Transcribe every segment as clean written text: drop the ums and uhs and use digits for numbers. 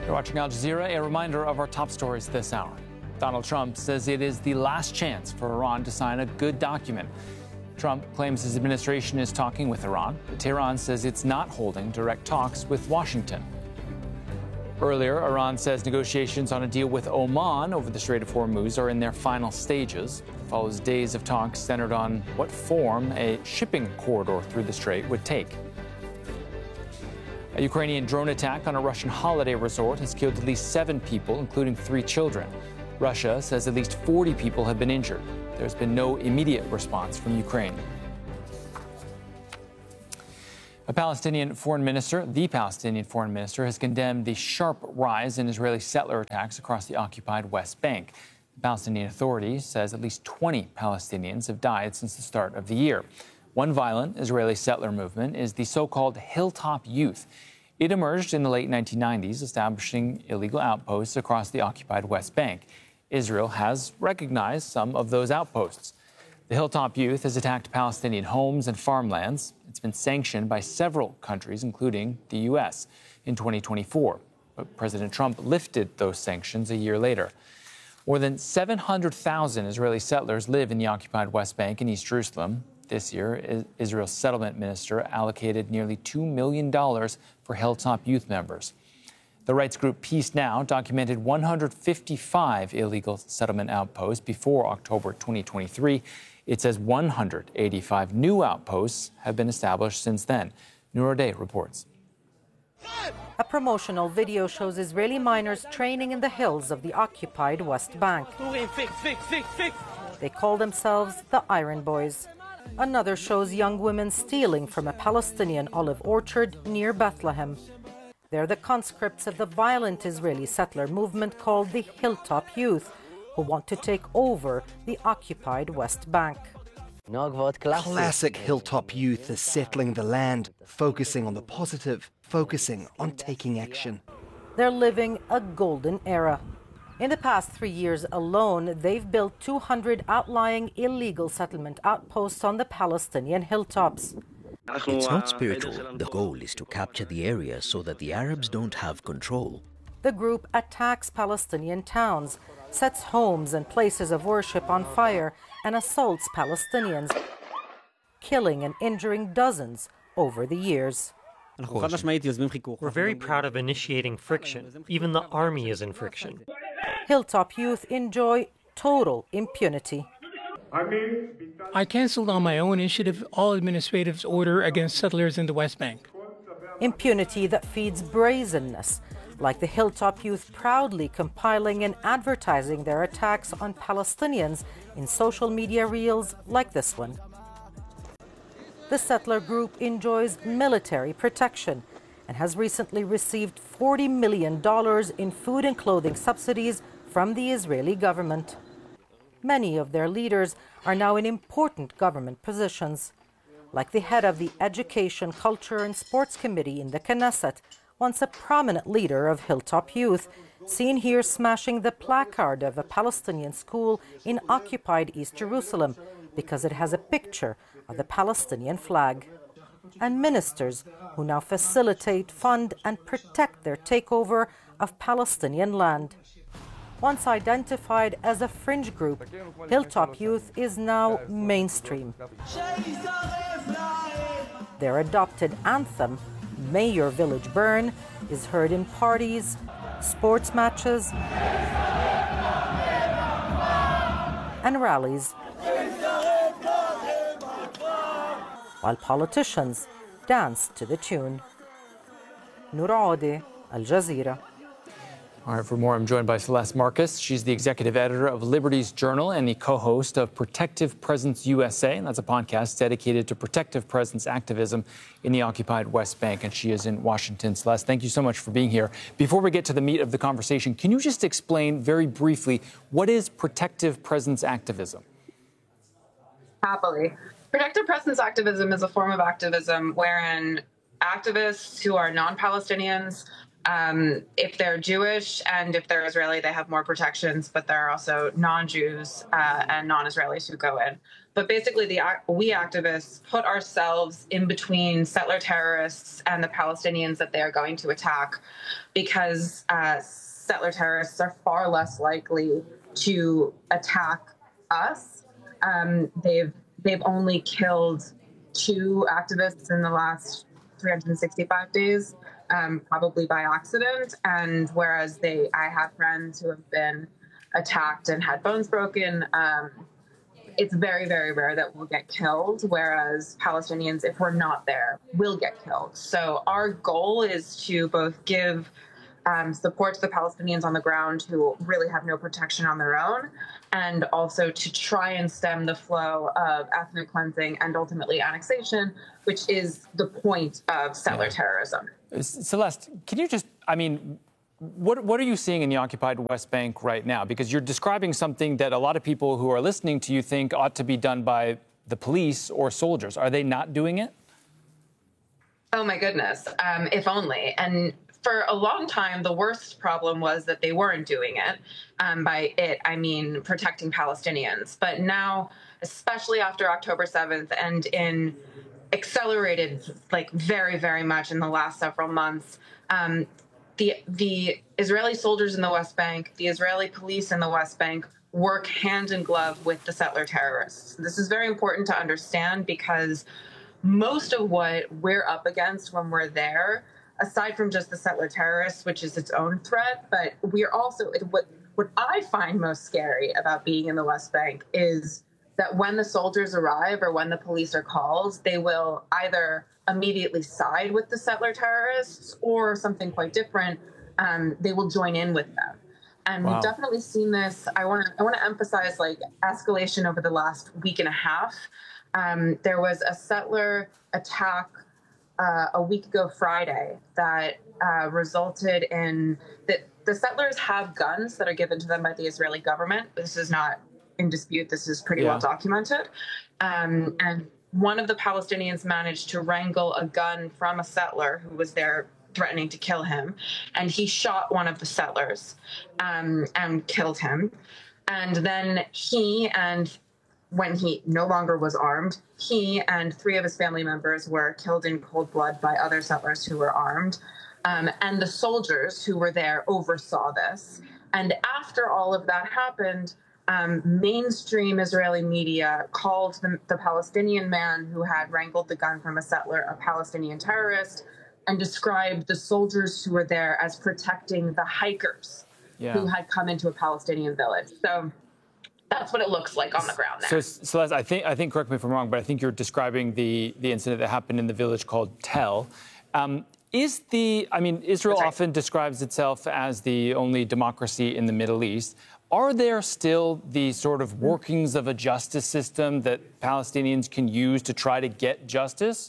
You're watching Al Jazeera. A reminder of our top stories this hour. Donald Trump says it is the last chance for Iran to sign a good document. Trump claims his administration is talking with Iran, but Tehran says it's not holding direct talks with Washington. Earlier, Iran says negotiations on a deal with Oman over the Strait of Hormuz are in their final stages. It follows days of talks centered on what form a shipping corridor through the strait would take. A Ukrainian drone attack on a Russian holiday resort has killed at least 7 people, including 3 children. Russia says at least 40 people have been injured. There's been no immediate response from Ukraine. The Palestinian foreign minister has condemned the sharp rise in Israeli settler attacks across the occupied West Bank. The Palestinian Authority says at least 20 Palestinians have died since the start of the year. One violent Israeli settler movement is the so-called Hilltop Youth. It emerged in the late 1990s, establishing illegal outposts across the occupied West Bank. Israel has recognized some of those outposts. The Hilltop Youth has attacked Palestinian homes and farmlands. It's been sanctioned by several countries, including the U.S., in 2024. But President Trump lifted those sanctions a year later. More than 700,000 Israeli settlers live in the occupied West Bank and East Jerusalem. This year, Israel's settlement minister allocated nearly $2 million for Hilltop Youth members. The rights group Peace Now documented 155 illegal settlement outposts before October 2023. It says 185 new outposts have been established since then. Noor Day reports. A promotional video shows Israeli miners training in the hills of the occupied West Bank. They call themselves the Iron Boys. Another shows young women stealing from a Palestinian olive orchard near Bethlehem. They're the conscripts of the violent Israeli settler movement called the Hilltop Youth, who want to take over the occupied West Bank. Classic Hilltop Youth is settling the land, focusing on the positive, focusing on taking action. They're living a golden era. In the past 3 years alone, they've built 200 outlying illegal settlement outposts on the Palestinian hilltops. It's not spiritual. The goal is to capture the area so that the Arabs don't have control. The group attacks Palestinian towns, sets homes and places of worship on fire, and assaults Palestinians, killing and injuring dozens over the years. We're very proud of initiating friction. Even the army is in friction. Hilltop Youth enjoy total impunity. I canceled on my own initiative all administrative order against settlers in the West Bank. Impunity that feeds brazenness, like the Hilltop Youth proudly compiling and advertising their attacks on Palestinians in social media reels like this one. The settler group enjoys military protection and has recently received $40 million in food and clothing subsidies from the Israeli government. Many of their leaders are now in important government positions, like the head of the Education, Culture and Sports Committee in the Knesset, once a prominent leader of Hilltop Youth, seen here smashing the placard of a Palestinian school in occupied East Jerusalem because it has a picture of the Palestinian flag. And ministers who now facilitate, fund and protect their takeover of Palestinian land. Once identified as a fringe group, Hilltop Youth is now mainstream. Their adopted anthem, May Your Village Burn, is heard in parties, sports matches, and rallies, while politicians dance to the tune. Noor Ode, Al Jazeera. All right, for more, I'm joined by Celeste Marcus. She's the executive editor of Liberty's Journal and the co-host of Protective Presence USA. And that's a podcast dedicated to protective presence activism in the occupied West Bank. And she is in Washington. Celeste, thank you so much for being here. Before we get to the meat of the conversation, can you just explain very briefly what is protective presence activism? Happily. Protective presence activism is a form of activism wherein activists who are non-Palestinians, if they're Jewish and if they're Israeli, they have more protections, but there are also non-Jews and non-Israelis who go in. But basically, we activists put ourselves in between settler terrorists and the Palestinians that they are going to attack, because settler terrorists are far less likely to attack us. They've only killed 2 activists in the last 365 days, probably by accident. And whereas I have friends who have been attacked and had bones broken, it's very, very rare that we'll get killed, whereas Palestinians, if we're not there, will get killed. So our goal is to both give support to the Palestinians on the ground who really have no protection on their own, and also to try and stem the flow of ethnic cleansing and ultimately annexation, which is the point of settler terrorism. Celeste, can you just, what are you seeing in the occupied West Bank right now? Because you're describing something that a lot of people who are listening to you think ought to be done by the police or soldiers. Are they not doing it? Oh, my goodness. If only. And for a long time, the worst problem was that they weren't doing it. By it, I mean protecting Palestinians. But now, especially after October 7th and in accelerated, very, very much in the last several months, the Israeli soldiers in the West Bank, the Israeli police in the West Bank work hand in glove with the settler terrorists. This is very important to understand, because most of what we're up against when we're there, aside from just the settler terrorists, which is its own threat, but we're also, what I find most scary about being in the West Bank is that when the soldiers arrive or when the police are called, they will either immediately side with the settler terrorists or something quite different. They will join in with them. And We've definitely seen this. I want to emphasize escalation over the last week and a half. There was a settler attack a week ago Friday that resulted in that the settlers have guns that are given to them by the Israeli government. This is not in dispute. This is pretty well documented. And one of the Palestinians managed to wrangle a gun from a settler who was there threatening to kill him. And he shot one of the settlers and killed him. And then when he no longer was armed, he and 3 of his family members were killed in cold blood by other settlers who were armed. And the soldiers who were there oversaw this. And after all of that happened, mainstream Israeli media called the Palestinian man who had wrangled the gun from a settler a Palestinian terrorist, and described the soldiers who were there as protecting the hikers who had come into a Palestinian village. So that's what it looks like on the ground there. So, Celeste, I think, correct me if I'm wrong, but I think you're describing the incident that happened in the village called Tel. Israel often describes itself as the only democracy in the Middle East. Are there still the sort of workings of a justice system that Palestinians can use to try to get justice?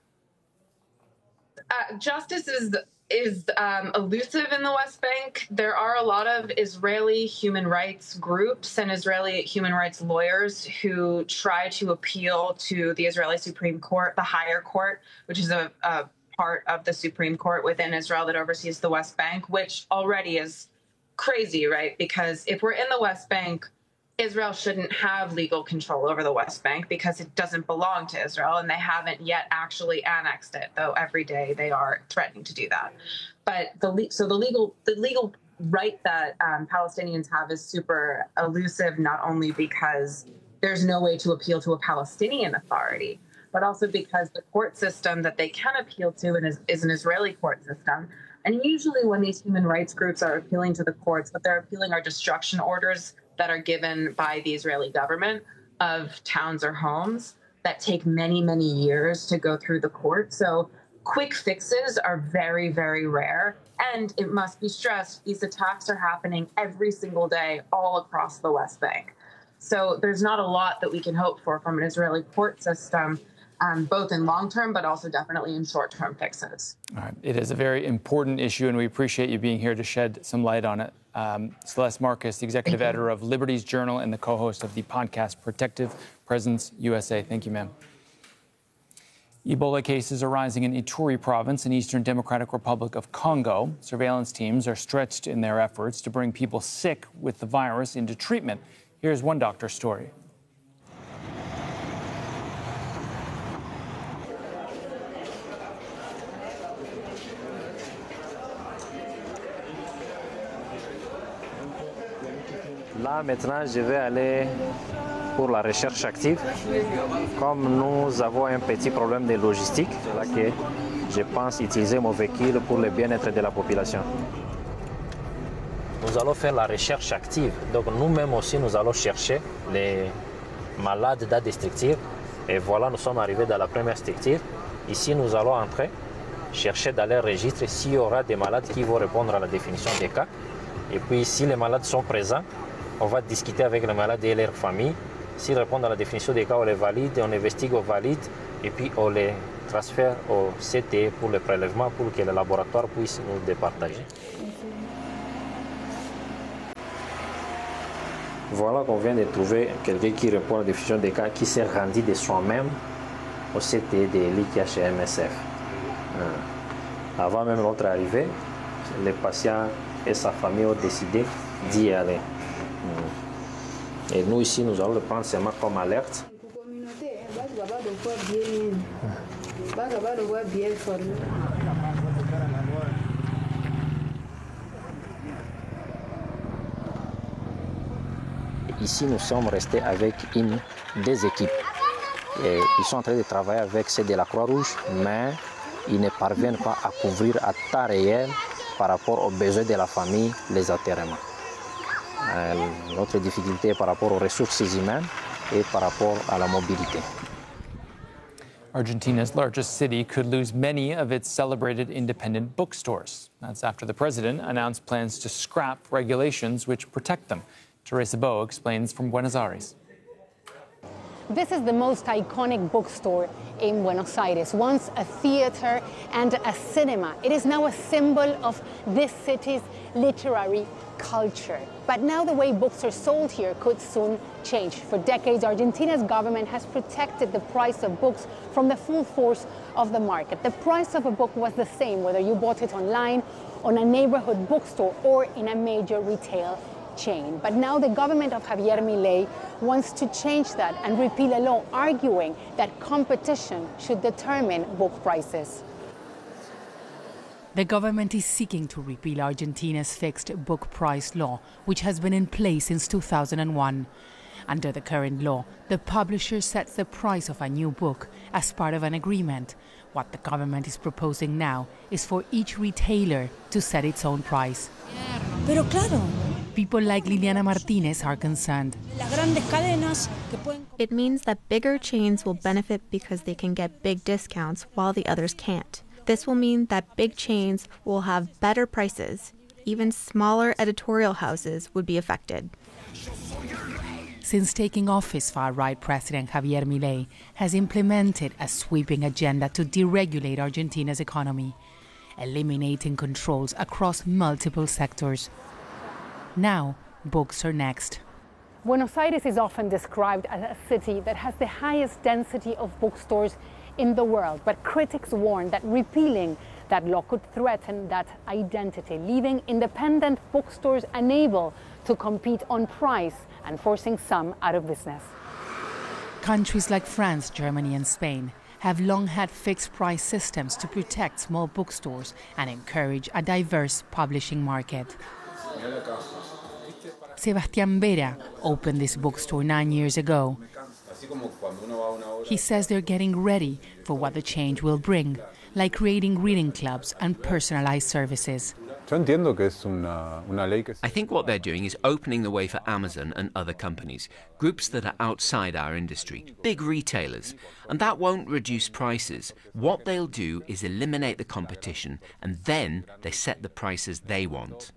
Justice is elusive in the West Bank. There are a lot of Israeli human rights groups and Israeli human rights lawyers who try to appeal to the Israeli Supreme Court, the higher court, which is a part of the Supreme Court within Israel that oversees the West Bank, which already is crazy, right? Because if we're in the West Bank, Israel shouldn't have legal control over the West Bank because it doesn't belong to Israel, and they haven't yet actually annexed it, though every day they are threatening to do that. But the legal right that Palestinians have is super elusive, not only because there's no way to appeal to a Palestinian authority, but also because the court system that they can appeal to is an Israeli court system. And usually when these human rights groups are appealing to the courts, what they're appealing are destruction orders that are given by the Israeli government of towns or homes that take many, many years to go through the court. So quick fixes are very, very rare. And it must be stressed, these attacks are happening every single day all across the West Bank. So there's not a lot that we can hope for from an Israeli court system, both in long-term, but also definitely in short-term fixes. All right. It is a very important issue, and we appreciate you being here to shed some light on it. Celeste Marcus, the executive editor of Liberty's Journal and the co-host of the podcast Protective Presence USA. Thank you, ma'am. Ebola cases are rising in Ituri province in Eastern Democratic Republic of Congo. Surveillance teams are stretched in their efforts to bring people sick with the virus into treatment. Here's one doctor's story. Là, maintenant, je vais aller pour la recherche active. Comme nous avons un petit problème de logistique, c'est là que je pense utiliser mon véhicule pour le bien-être de la population. Nous allons faire la recherche active. Donc nous-mêmes aussi, nous allons chercher les malades dans des structures. Et voilà, nous sommes arrivés dans la première structure. Ici, nous allons entrer, chercher dans les registres s'il y aura des malades qui vont répondre à la définition des cas. Et puis, si les malades sont présents, on va discuter avec les malades et leurs familles. S'ils répondent à la définition des cas, on les valide, on investigue, on valide, et puis on les transfère au CT pour le prélèvement, pour que le laboratoire puisse nous départager. Voilà qu'on vient de trouver quelqu'un qui répond à la définition des cas, qui s'est rendu de soi-même au CT de l'IKHMSF. Avant même notre arrivée, le patient et sa famille ont décidé d'y aller. Et nous ici, nous allons le prendre seulement comme alerte. Ici, nous sommes restés avec des équipes. Et ils sont en train de travailler avec ceux de la Croix-Rouge, mais ils ne parviennent pas à couvrir à temps réel par rapport aux besoins de la famille les enterrements. Notre difficulté est par rapport aux ressources humaines et par rapport à la mobilité. Argentina's largest city could lose many of its celebrated independent bookstores. That's after the president announced plans to scrap regulations which protect them. Teresa Bo explains from Buenos Aires. This is the most iconic bookstore in Buenos Aires, once a theater and a cinema. It is now a symbol of this city's literary culture. But now the way books are sold here could soon change. For decades, Argentina's government has protected the price of books from the full force of the market. The price of a book was the same whether you bought it online, on a neighborhood bookstore, or in a major retail chain. But now the government of Javier Milei wants to change that and repeal a law arguing that competition should determine book prices. The government is seeking to repeal Argentina's fixed book price law, which has been in place since 2001. Under the current law, the publisher sets the price of a new book as part of an agreement. What the government is proposing now is for each retailer to set its own price. Pero claro. People like Liliana Martinez are concerned. It means that bigger chains will benefit because they can get big discounts while the others can't. This will mean that big chains will have better prices. Even smaller editorial houses would be affected. Since taking office, far-right President Javier Milei has implemented a sweeping agenda to deregulate Argentina's economy, eliminating controls across multiple sectors. Now, books are next. Buenos Aires is often described as a city that has the highest density of bookstores in the world, but critics warn that repealing that law could threaten that identity, leaving independent bookstores unable to compete on price and forcing some out of business. Countries like France, Germany, and Spain have long had fixed price systems to protect small bookstores and encourage a diverse publishing market. Sebastián Vera opened this bookstore 9 years ago. He says they're getting ready for what the change will bring, like creating reading clubs and personalized services. I think what they're doing is opening the way for Amazon and other companies, groups that are outside our industry, big retailers, and that won't reduce prices. What they'll do is eliminate the competition, and then they set the prices they want.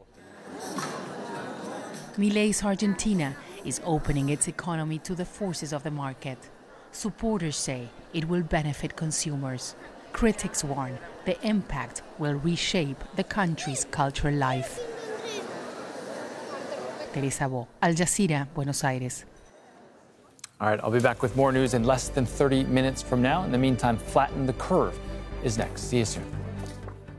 Milei's Argentina is opening its economy to the forces of the market. Supporters say it will benefit consumers. Critics warn the impact will reshape the country's cultural life. Teresa Bo, Al Jazeera, Buenos Aires. All right, I'll be back with more news in less than 30 minutes from now. In the meantime, Flatten the Curve is next. See you soon.